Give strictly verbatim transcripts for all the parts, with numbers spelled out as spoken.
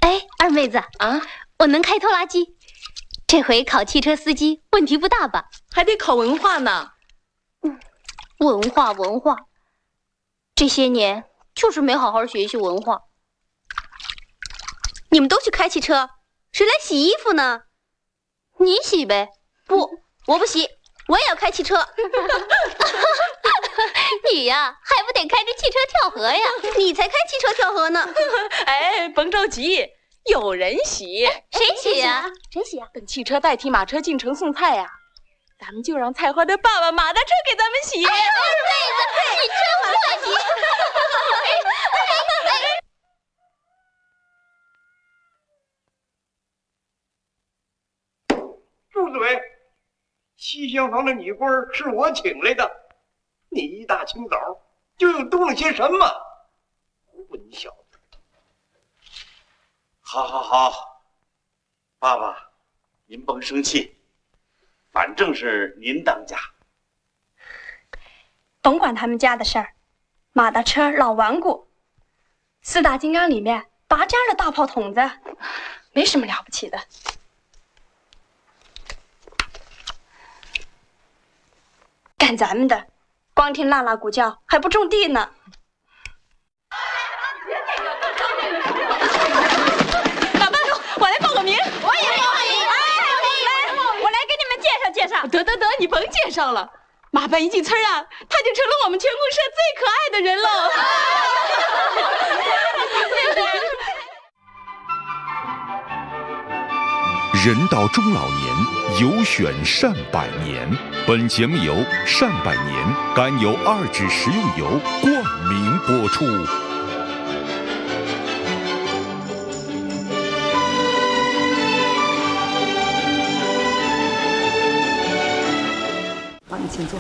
哎，二妹子啊，我能开拖拉机，这回考汽车司机问题不大吧？ 还得考文化呢。 嗯，文化文化，这些年就是没好好学习文化。 你们都去开汽车，谁来洗衣服呢？ 你洗呗。 不，我不洗，我也要开汽车。 你呀，还不得开着汽车跳河呀？ 你才开汽车跳河呢！ 哎，甭着急，有人洗。 谁洗呀？ 谁洗呀？ 等汽车代替马车进城送菜呀，咱们就让菜花的爸爸马大车给咱们洗。 哎呀，妹子，你真不会洗。 住嘴！西厢房的女官是我请来的，你一大清早就又嘟囔些什么？混小子！ 好，好，好，爸爸，您甭生气，反正是您当家。 甭管他们家的事儿，马大车老顽固，四大金刚里面拔尖的大炮筒子，没什么了不起的。干咱们的，光听啦啦鼓叫还不种地呢。 打班主，我来报个名。 我也报个名。哎，来，我来给你们介绍介绍。 得得得，你甭介绍了。马班一进村啊，他就成了我们全公社最可爱的人喽。 人到中老年，有选善百年。本节目由善百年甘油二酯食用油冠名播出。 好，你请坐。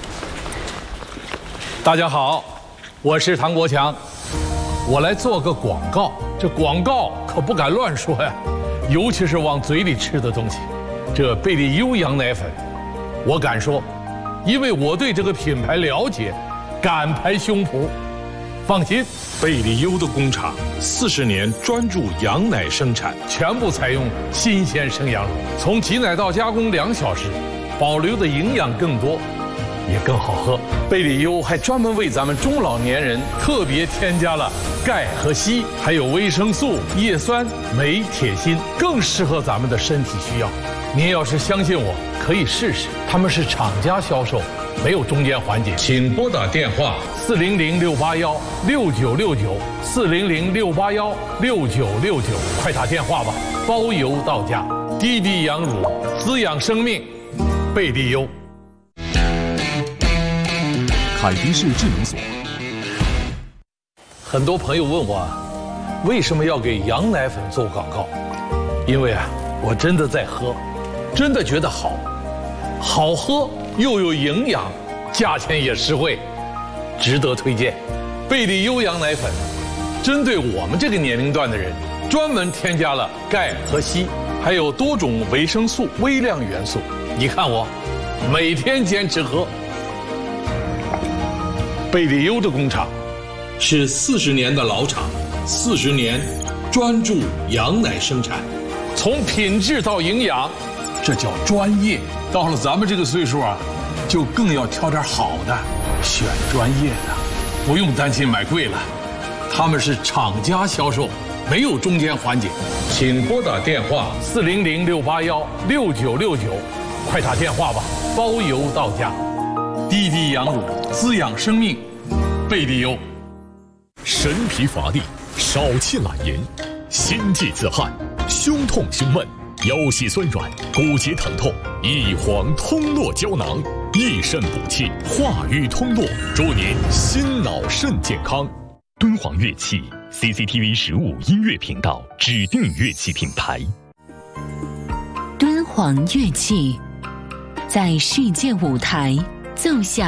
大家好，我是唐国强，我来做个广告。这广告可不敢乱说呀，尤其是往嘴里吃的东西。这贝利优羊奶粉，我敢说，因为我对这个品牌了解，敢拍胸脯。放心， 贝利优的工厂四十年专注羊奶生产， 全部采用新鲜生羊乳，从挤奶到加工两小时，保留的营养更多，也更好喝。贝利优还专门为咱们中老年人特别添加了钙和硒，还有维生素、叶酸、镁、铁、锌，更适合咱们的身体需要。您要是相信我，可以试试。他们是厂家销售，没有中间环节。请拨打电话四零零六八幺六九六九四零零六八幺六九六九，快打电话吧，包邮到家。滴滴羊乳，滋养生命，贝利优。 凯迪士智能锁。 很多朋友问我，为什么要给羊奶粉做广告？因为啊，我真的在喝。真的觉得好，好喝又有营养，价钱也实惠，值得推荐。贝利优羊奶粉，针对我们这个年龄段的人，专门添加了钙和硒，还有多种维生素、微量元素。你看我，每天坚持喝。贝利优的工厂是四十年的老厂，四十年专注羊奶生产， 从品质到营养。这叫专业。到了咱们这个岁数啊，就更要挑点好的，选专业的，不用担心买贵了。他们是厂家销售，没有中间环节。请拨打电话四零零六八幺六九六九，快打电话吧，包邮到家。滴滴羊乳，滋养生命，贝利优。 神疲乏力，少气懒言，心悸自汗，胸痛胸闷，腰膝酸软，骨节疼痛，益黄通络胶囊，益肾补气，化瘀通络，祝您心脑肾健康。敦煌乐器 C C T V 十五音乐频道指定乐器品牌。 敦煌乐器在世界舞台奏响